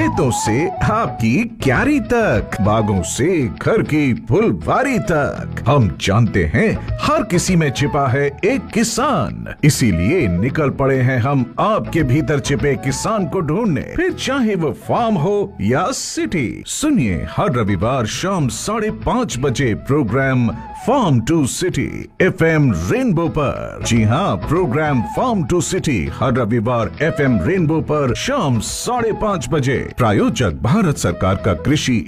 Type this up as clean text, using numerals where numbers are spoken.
खेतों से आपकी क्यारी तक, बागों से घर की फुलवारी तक, हम जानते हैं हर किसी में छिपा है एक किसान। इसीलिए निकल पड़े हैं हम आपके भीतर छिपे किसान को ढूंढने, फिर चाहे वो फार्म हो या सिटी। सुनिए हर रविवार शाम 5:30 बजे programme farm to city FM rainbow पर। जी हाँ, प्रोग्राम फार्म टू सिटी हर रविवार FM रेनबो पर शाम 5:30 बजे। प्रायोजक भारत सरकार का कृषि